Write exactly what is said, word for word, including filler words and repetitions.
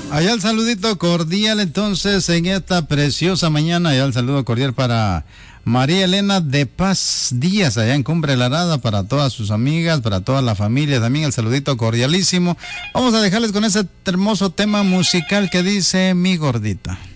Allá el saludito cordial entonces en esta preciosa mañana. Allá el saludo cordial para María Elena de Paz Díaz, allá en Cumbre La Arada, para todas sus amigas, para toda la familia también el saludito cordialísimo. Vamos a dejarles con ese hermoso tema musical que dice Mi Gordita.